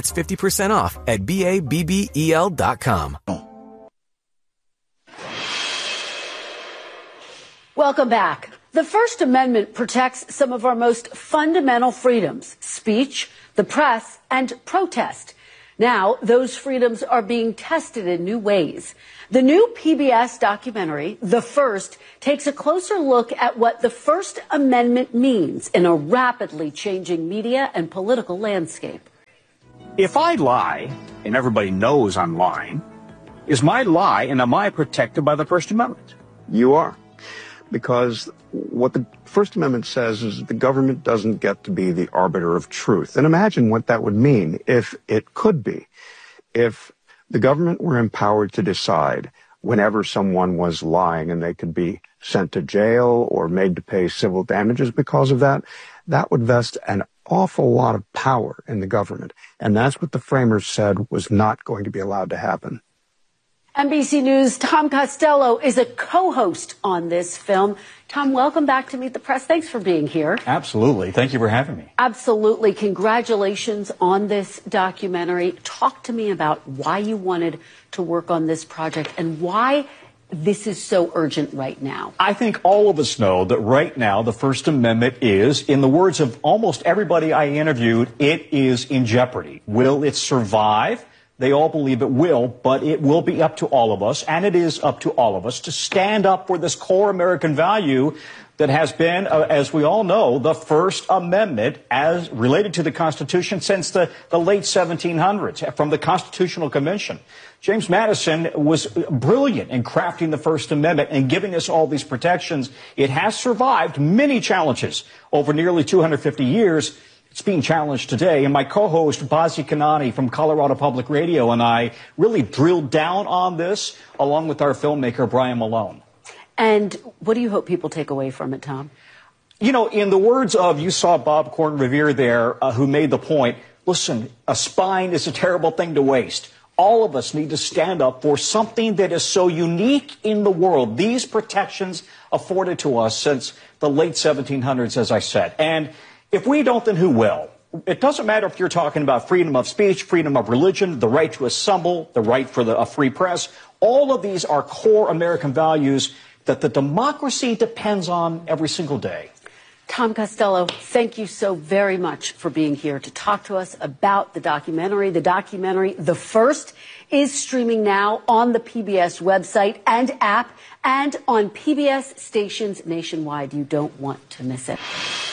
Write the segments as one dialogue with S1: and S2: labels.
S1: That's 50% off at BABBEL.com.
S2: Welcome back. The First Amendment protects some of our most fundamental freedoms: speech, the press, and protest. Now, those freedoms are being tested in new ways. The new PBS documentary, The First, takes a closer look at what the First Amendment means in a rapidly changing media and political landscape.
S3: If I lie, and everybody knows I'm lying, is my lie and am I protected by the First Amendment?
S4: You are. Because what the First Amendment says is the government doesn't get to be the arbiter of truth. And imagine what that would mean if it could be. If the government were empowered to decide whenever someone was lying and they could be sent to jail or made to pay civil damages because of that, that would vest an awful lot of power in the government. And that's what the framers said was not going to be allowed to happen.
S2: NBC News' Tom Costello is a co-host on this film. Tom, welcome back to Meet the Press. Thanks for being here.
S5: Absolutely. Thank you for having me.
S2: Absolutely. Congratulations on this documentary. Talk to me about why you wanted to work on this project and why this is so urgent right now.
S5: I think all of us know that right now the First Amendment is, in the words of almost everybody I interviewed, it is in jeopardy. Will it survive? They all believe it will, but it will be up to all of us, and it is up to all of us, to stand up for this core American value that has been, as we all know, the First Amendment as related to the Constitution since the late 1700s, from the Constitutional Convention. James Madison was brilliant in crafting the First Amendment and giving us all these protections. It has survived many challenges over nearly 250 years. It's being challenged today, and my co-host, Bazi Kanani from Colorado Public Radio, and I really drilled down on this, along with our filmmaker, Brian Malone.
S2: And what do you hope people take away from it, Tom?
S5: You know, in the words of, you saw Bob Corn Revere there, who made the point, listen, a spine is a terrible thing to waste. All of us need to stand up for something that is so unique in the world. These protections afforded to us since the late 1700s, as I said. And if we don't, then who will? It doesn't matter if you're talking about freedom of speech, freedom of religion, the right to assemble, the right for a free press. All of these are core American values that the democracy depends on every single day.
S2: Tom Costello, thank you so very much for being here to talk to us about the documentary. The documentary, The First, is streaming now on the PBS website and app and on PBS stations nationwide. You don't want to miss it.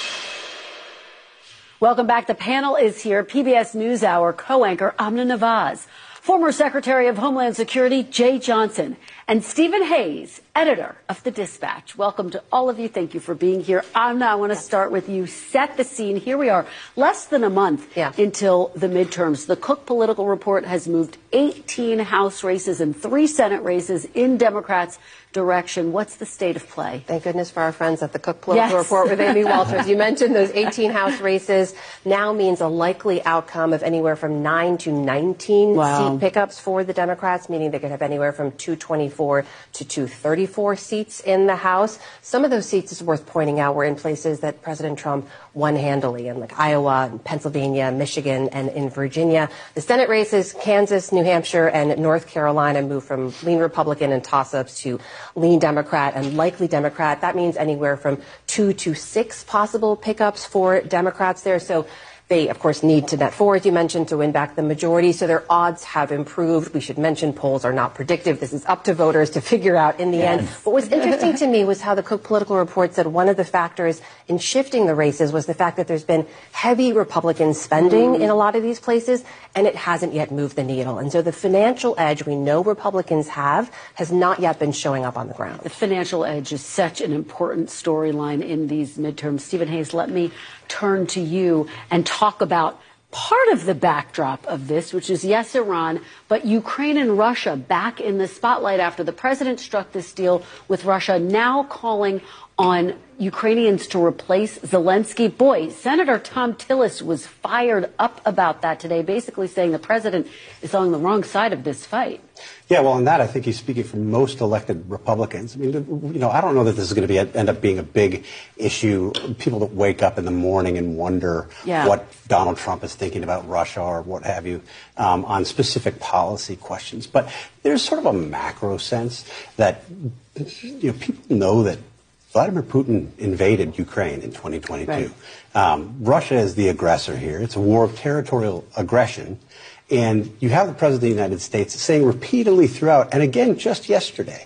S2: Welcome back. The panel is here. PBS NewsHour co-anchor Amna Nawaz, former Secretary of Homeland Security Jeh Johnson, and Stephen Hayes, editor of The Dispatch. Welcome to all of you. Thank you for being here. Amna, I want to start with you. Set the scene. Here we are, less than a month until the midterms. The Cook Political Report has moved 18 House races and 3 Senate races in Democrats' direction. What's the state of play?
S6: Thank goodness for our friends at the Cook Political Report with Amy Walters. You mentioned those 18 House races now means a likely outcome of anywhere from 9 to 19 seat pickups for the Democrats, meaning they could have anywhere from 224 to 234 seats in the House. Some of those seats, is worth pointing out, were in places that President Trump won handily, in like Iowa, and Pennsylvania, Michigan, and in Virginia. The Senate races, Kansas, New Hampshire, and North Carolina, moved from lean Republican and toss-ups to lean Democrat and likely Democrat. That means anywhere from 2 to 6 possible pickups for Democrats there. So they, of course, need to net 4, as you mentioned, to win back the majority. So their odds have improved. We should mention polls are not predictive. This is up to voters to figure out in the end. What was interesting to me was how the Cook Political Report said one of the factors in shifting the races was the fact that there's been heavy Republican spending in a lot of these places, and it hasn't yet moved the needle. And so the financial edge we know Republicans have has not yet been showing up on the ground.
S2: The financial edge is such an important storyline in these midterms. Stephen Hayes, let me turn to you and talk about part of the backdrop of this, which is, yes, Iran, but Ukraine and Russia back in the spotlight after the president struck this deal with Russia, now calling on Ukrainians to replace Zelensky. Boy, Senator Thom Tillis was fired up about that today, basically saying the president is on the wrong side of this fight.
S7: Yeah, well, on that, I think he's speaking for most elected Republicans. I mean, I don't know that this is going to end up being a big issue. People that wake up in the morning and wonder what Donald Trump is thinking about Russia or what have you on specific policy questions. But there's sort of a macro sense that, people know that Vladimir Putin invaded Ukraine in 2022. Right. Russia is the aggressor here. It's a war of territorial aggression. And you have the President of the United States saying repeatedly throughout, and again just yesterday,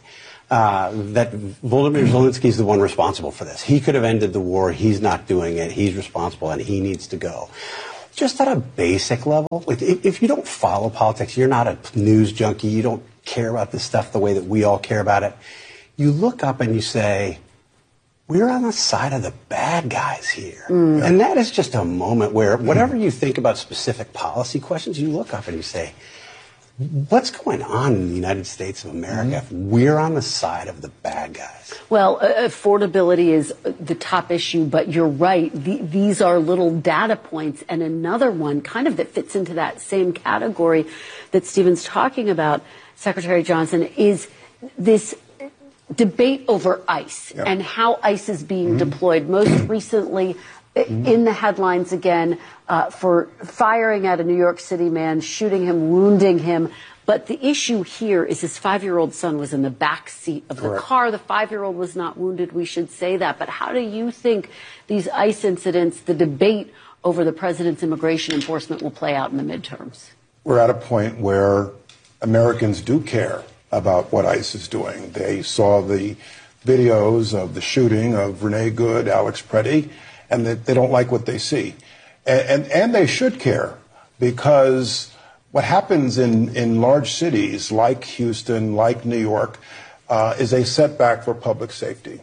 S7: that Volodymyr Zelensky is the one responsible for this. He could have ended the war. He's not doing it. He's responsible, and he needs to go. Just at a basic level, if you don't follow politics, you're not a news junkie, you don't care about this stuff the way that we all care about it, you look up and you say, we're on the side of the bad guys here. And that is just a moment where whatever you think about specific policy questions, you look up and you say, what's going on in the United States of America if we're on the side of the bad guys?
S2: Well, affordability is the top issue, but you're right. These are little data points. And another one kind of that fits into that same category that Stephen's talking about, Secretary Johnson, is this debate over ICE and how ICE is being deployed. Most recently, in the headlines again, for firing at a New York City man, shooting him, wounding him. But the issue here is his 5-year-old son was in the back seat of the car. The 5-year-old was not wounded. We should say that. But how do you think these ICE incidents, the debate over the president's immigration enforcement, will play out in the midterms?
S8: We're at a point where Americans do care about what ICE is doing. They saw the videos of the shooting of Renee Good, Alex Preddy, and they don't like what they see. And they should care, because what happens in large cities like Houston, like New York, is a setback for public safety.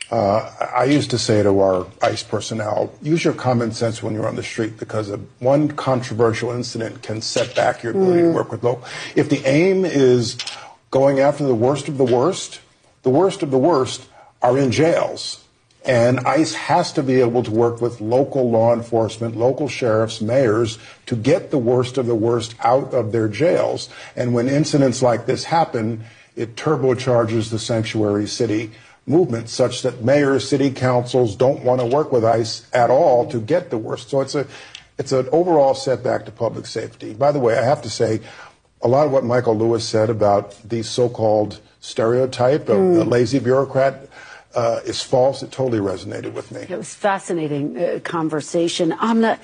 S8: I used to say to our ICE personnel, use your common sense when you're on the street, because one controversial incident can set back your ability to work with local. If the aim is going after the worst of the worst of the worst are in jails. And ICE has to be able to work with local law enforcement, local sheriffs, mayors, to get the worst of the worst out of their jails. And when incidents like this happen, it turbocharges the sanctuary city movement, such that mayors, city councils don't want to work with ICE at all to get the worst. So it's an overall setback to public safety. By the way, I have to say, a lot of what Michael Lewis said about the so-called stereotype of the lazy bureaucrat is false. It totally resonated with me.
S2: It was fascinating conversation.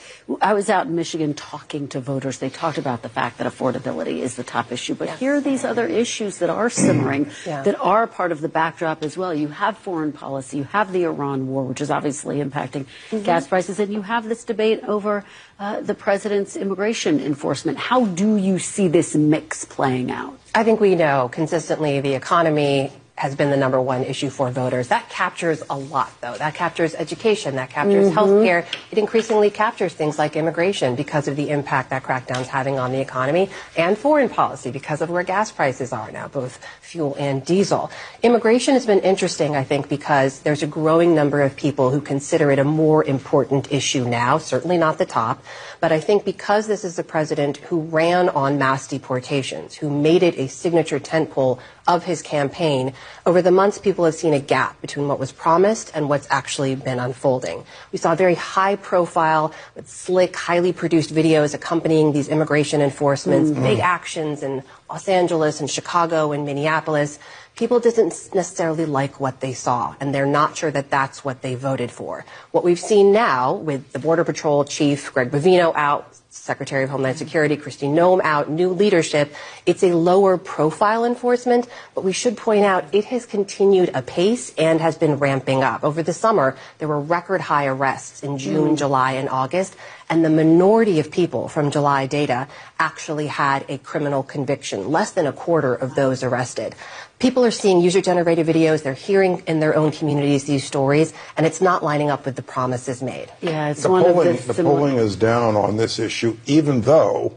S2: I was out in Michigan talking to voters. They talked about the fact that affordability is the top issue. But here are these other issues that are simmering, that are part of the backdrop as well. You have foreign policy. You have the Iran war, which is obviously impacting gas prices. And you have this debate over the president's immigration enforcement. How do you see this mix playing out?
S6: I think we know consistently the economy has been the number one issue for voters. That captures a lot, though. That captures education. That captures healthcare. It increasingly captures things like immigration because of the impact that crackdown's having on the economy, and foreign policy because of where gas prices are now, both fuel and diesel. Immigration has been interesting, I think, because there's a growing number of people who consider it a more important issue now, certainly not the top. But I think because this is a president who ran on mass deportations, who made it a signature tentpole of his campaign, over the months people have seen a gap between what was promised and what's actually been unfolding. We saw very high profile, with slick, highly produced videos accompanying these immigration enforcements, big actions in Los Angeles and Chicago and Minneapolis. People didn't necessarily like what they saw, and they're not sure that that's what they voted for. What we've seen now, with the Border Patrol Chief Greg Bovino out, Secretary of Homeland Security Kristi Noem out, new leadership, it's a lower profile enforcement, but we should point out it has continued apace and has been ramping up. Over the summer, there were record high arrests in June, July, and August, and the minority of people from July data actually had a criminal conviction, less than a quarter of those arrested. People are seeing user-generated videos, they're hearing in their own communities these stories, and it's not lining up with the promises made.
S2: Yeah, it's
S8: the
S2: one
S8: polling,
S2: of the
S8: polling is down on this issue, even though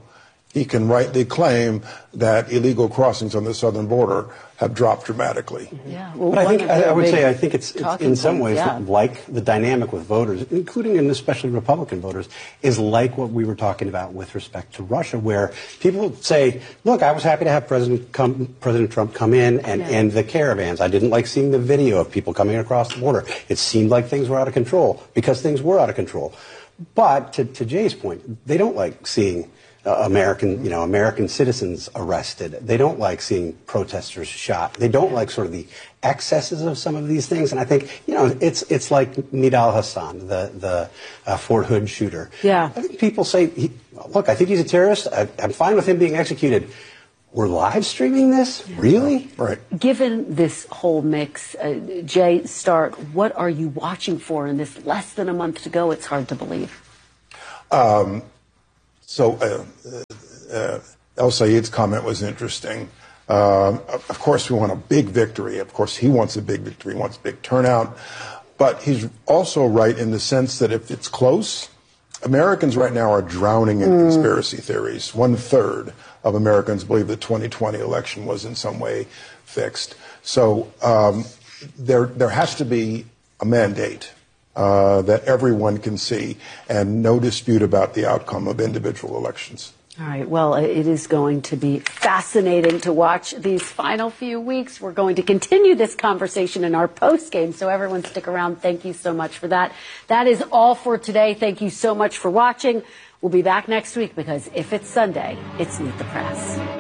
S8: he can rightly claim that illegal crossings on the southern border have dropped dramatically.
S2: Yeah. Well,
S7: but I would say it's in some ways like the dynamic with voters, including and especially Republican voters, is like what we were talking about with respect to Russia, where people say, look, I was happy to have President Trump come in and end the caravans. I didn't like seeing the video of people coming across the border. It seemed like things were out of control because things were out of control. But to Jay's point, they don't like seeing American citizens arrested. They don't like seeing protesters shot. They don't like sort of the excesses of some of these things. And I think, it's like Nidal Hassan, the Fort Hood shooter.
S2: Yeah.
S7: I think people say, look, I think he's a terrorist. I'm fine with him being executed. We're live streaming this? Really?
S8: Right. Given
S2: this whole mix, Jay Stark, what are you watching for in this less than a month to go? It's hard to believe.
S8: So El Sayed's comment was interesting. Of course, we want a big victory. Of course, he wants a big victory. He wants a big turnout. But he's also right in the sense that if it's close, Americans right now are drowning in conspiracy theories. 1/3 of Americans believe the 2020 election was in some way fixed. So there has to be a mandate that everyone can see, and no dispute about the outcome of individual elections.
S2: All right. Well, it is going to be fascinating to watch these final few weeks. We're going to continue this conversation in our post game, so everyone stick around. Thank you so much for that. That is all for today. Thank you so much for watching. We'll be back next week because if it's Sunday, it's Meet the Press.